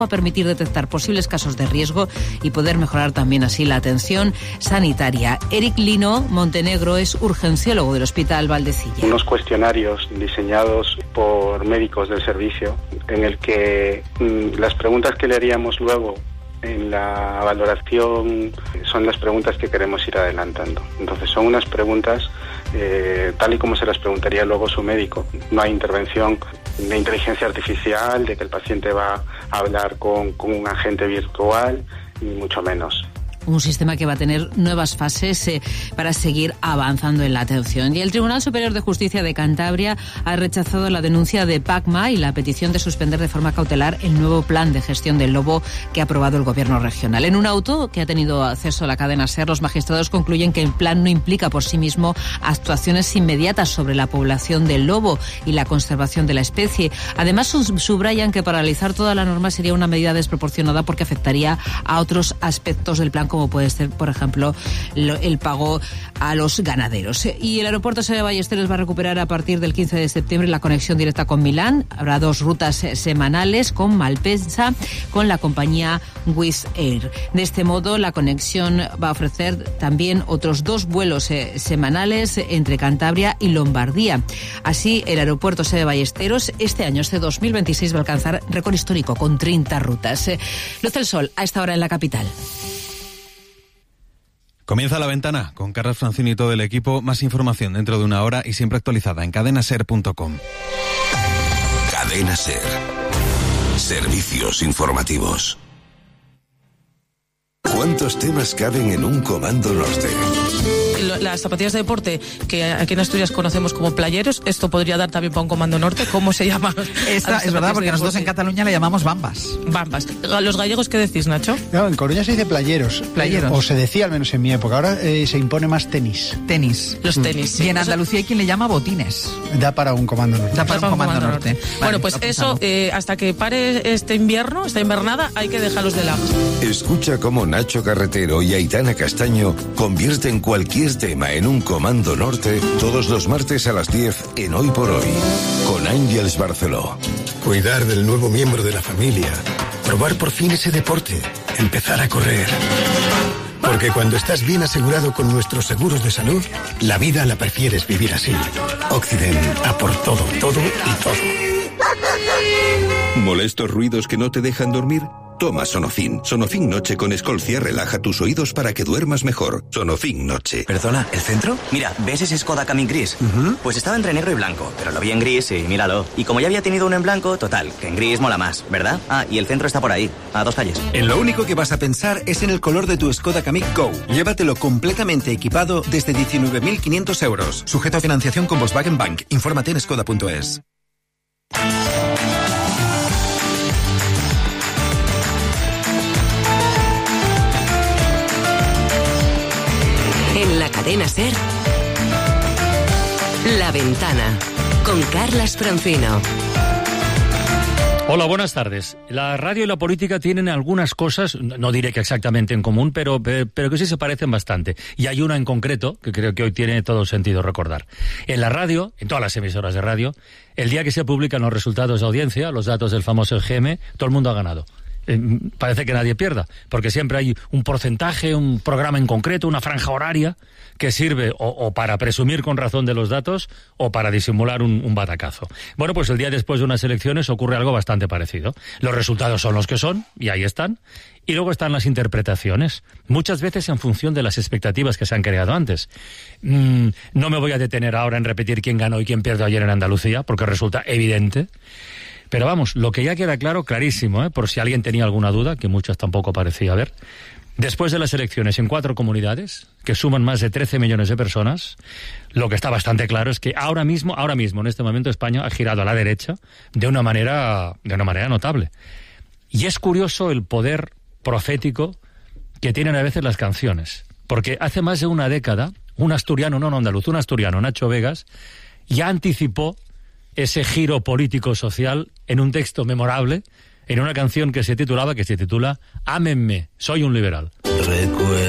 a permitir detectar posibles casos de riesgo y poder mejorar también así la atención sanitaria. Eric Lino Montenegro es urgenciólogo del Hospital Valdecilla. Unos cuestionarios diseñados por médicos del servicio en el que las preguntas que le haríamos luego en la valoración son las preguntas que queremos ir adelantando. Entonces son unas preguntas tal y como se las preguntaría luego su médico. No hay intervención de inteligencia artificial, de que el paciente va a hablar con un agente virtual, ni mucho menos. Un sistema que va a tener nuevas fases para seguir avanzando en la atención. Y el Tribunal Superior de Justicia de Cantabria ha rechazado la denuncia de PACMA y la petición de suspender de forma cautelar el nuevo plan de gestión del lobo que ha aprobado el Gobierno regional. En un auto que ha tenido acceso a la cadena SER, los magistrados concluyen que el plan no implica por sí mismo actuaciones inmediatas sobre la población del lobo y la conservación de la especie. Además, subrayan que paralizar toda la norma sería una medida desproporcionada porque afectaría a otros aspectos del plan, como puede ser, por ejemplo, el pago a los ganaderos. Y el aeropuerto Sede Ballesteros va a recuperar a partir del 15 de septiembre la conexión directa con Milán. Habrá 2 rutas semanales con Malpensa, con la compañía Wizz Air. De este modo, la conexión va a ofrecer también otros 2 vuelos semanales entre Cantabria y Lombardía. Así, el aeropuerto Sede Ballesteros este año, este 2026, va a alcanzar récord histórico con 30 rutas. Luz del sol a esta hora en la capital. Comienza La Ventana con Carlos Francini y todo el equipo. Más información dentro de una hora y siempre actualizada en cadenaser.com. Cadena Ser. Servicios informativos. ¿Cuántos temas caben en un Comando Norte? Las zapatillas de deporte que aquí en Asturias conocemos como playeros, esto podría dar también para un Comando Norte. ¿Cómo se llama? Esta es verdad, porque nosotros en Cataluña le llamamos bambas. Bambas. ¿Los gallegos qué decís, Nacho? No, en Coruña se dice playeros. Playeros. O se decía al menos en mi época. Ahora se impone más tenis. Tenis. Los tenis. Sí. Y en Andalucía hay quien le llama botines. Da para un Comando Norte. Da para un Comando Norte. Vale, bueno, pues eso, hasta que pare este invierno, esta invernada, hay que dejarlos de lado. Escucha cómo Nacho Carretero y Aitana Castaño convierten cualquier tema en un Comando Norte todos los martes a las 10 en Hoy por Hoy, con Ángels Barceló. Cuidar del nuevo miembro de la familia, probar por fin ese deporte, empezar a correr. Porque cuando estás bien asegurado con nuestros seguros de salud, la vida la prefieres vivir así. Occident, a por todo, todo y todo. ¿Molestos ruidos que no te dejan dormir? Toma Sonofin. Sonofin Noche con Escolcia relaja tus oídos para que duermas mejor. Sonofin Noche. ¿Perdona, el centro? Mira, ¿ves ese Skoda Kamiq gris? Pues estaba entre negro y blanco, pero lo vi en gris y míralo. Y como ya había tenido uno en blanco, total, que en gris mola más, ¿verdad? Ah, y el centro está por ahí, a 2 calles. En lo único que vas a pensar es en el color de tu Skoda Kamiq Go. Llévatelo completamente equipado desde 19.500 euros. Sujeto a financiación con Volkswagen Bank. Infórmate en skoda.es. En la cadena SER, La Ventana, con Carlas Francino. Hola, buenas tardes. La radio y la política tienen algunas cosas, no diré que exactamente en común, pero que sí se parecen bastante. Y hay una en concreto que creo que hoy tiene todo sentido recordar. En la radio, en todas las emisoras de radio, el día que se publican los resultados de audiencia, los datos del famoso EGM, todo el mundo ha ganado. Parece que nadie pierda, porque siempre hay un porcentaje, un programa en concreto, una franja horaria que sirve o para presumir con razón de los datos o para disimular un batacazo. Bueno, pues el día después de unas elecciones ocurre algo bastante parecido. Los resultados son los que son, y ahí están, y luego están las interpretaciones, muchas veces en función de las expectativas que se han creado antes. No me voy a detener ahora en repetir quién ganó y quién perdió ayer en Andalucía, porque resulta evidente. Pero vamos, lo que ya queda claro, clarísimo, por si alguien tenía alguna duda, que muchas tampoco parecía haber. Después de las elecciones en 4 comunidades, que suman más de 13 millones de personas, lo que está bastante claro es que ahora mismo, en este momento, España ha girado a la derecha de una manera notable. Y es curioso el poder profético que tienen a veces las canciones. Porque hace más de una década, un asturiano, Nacho Vegas, ya anticipó ese giro político-social en un texto memorable, en una canción que se titula Ámenme, soy un liberal. Recuerdo